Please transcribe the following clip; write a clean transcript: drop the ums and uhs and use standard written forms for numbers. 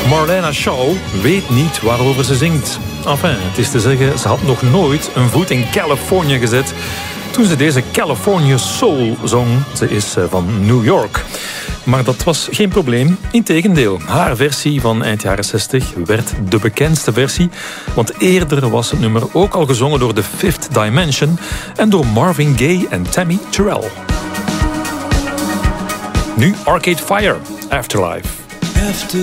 Marlena Shaw weet niet waarover ze zingt. Enfin, het is te zeggen, ze had nog nooit een voet in Californië gezet toen ze deze California Soul zong. Ze is van New York. Maar dat was geen probleem. Integendeel, haar versie van eind jaren 60 werd de bekendste versie. Want eerder was het nummer ook al gezongen door The Fifth Dimension en door Marvin Gaye en Tammy Terrell. Nu Arcade Fire, Afterlife.